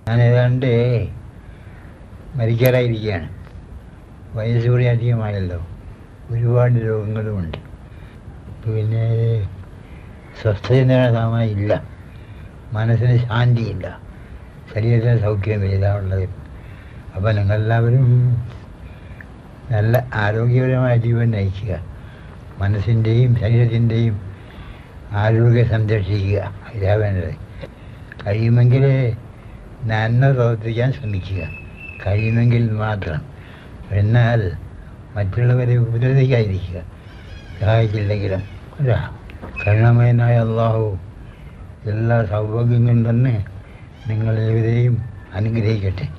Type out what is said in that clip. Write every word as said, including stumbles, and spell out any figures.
ഞാൻ ഏതാണ്ട് മരിക്കാറായിരിക്കുകയാണ്. വയസ്സുകൂടി അധികമായല്ലോ. ഒരുപാട് രോഗങ്ങളുമുണ്ട്. പിന്നെ സ്വസ്ഥചിന്തന ഇല്ല, മനസ്സിന് ശാന്തിയില്ല, ശരീരത്തിന് സൗഖ്യമില്ല ഉള്ളത്. അപ്പം നിങ്ങളെല്ലാവരും നല്ല ആരോഗ്യപരമായ ജീവൻ നയിക്കുക, മനസ്സിൻ്റെയും ശരീരത്തിൻ്റെയും ആരോഗ്യം സംരക്ഷിക്കുക. ഇതാ വേണ്ടത്. കഴിയുമെങ്കിൽ നന്മ പ്രവർത്തിക്കാൻ ശ്രമിക്കുക, കഴിയുമെങ്കിൽ മാത്രം. എന്നാൽ മറ്റുള്ളവരെ ഉപദ്രവിക്കാതിരിക്കുക, സഹായിച്ചില്ലെങ്കിലും. അല്ല, കരുണാമയനായ അള്ളാഹു എല്ലാ സൗഭാഗ്യങ്ങളും തന്നെ നിങ്ങളെവരെയും അനുഗ്രഹിക്കട്ടെ.